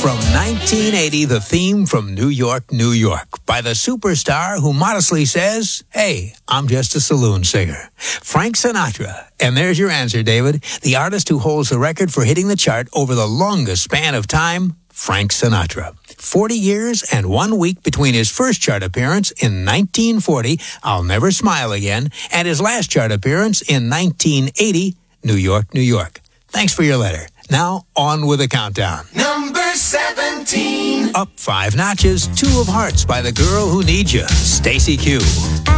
From 1980, the theme from New York, New York, by the superstar who modestly says, "Hey, I'm just a saloon singer." Frank Sinatra. And there's your answer, David. The artist who holds the record for hitting the chart over the longest span of time, Frank Sinatra. 40 years and 1 week between his first chart appearance in 1940, "I'll Never Smile Again," and his last chart appearance in 1980, New York, New York. Thanks for your letter. Now, on with the countdown. Number 17. Up 5 notches, Two of Hearts by the Girl Who Needs You, Stacey Q.